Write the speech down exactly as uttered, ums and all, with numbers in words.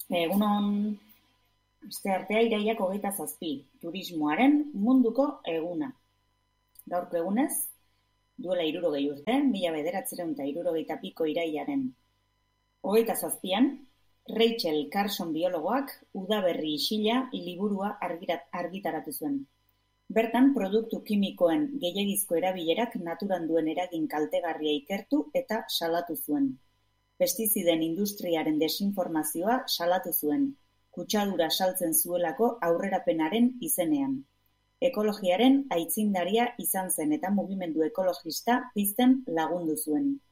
Egunon, asteartea iraiak hogeita zazpi, turismoaren munduko eguna. Gaurko egunez, duela hirurogei urte, mila bederatziehun eta hirurogeita piko irailaren hogeita zazpian, Rachel Carson biologoak Udaberri isila liburua argitaratu zuen. Bertan, produktu kimikoen gehiegizko erabilerak naturan duen eragin kaltegarria ikertu eta salatu zuen. Pestiziden industriaren desinformazioa salatu zuen, kutsadura saltzen zuelako aurrerapenaren izenean. Ekologiaren aitzindaria izan zen eta mugimendu ekologista pizten lagundu zuen.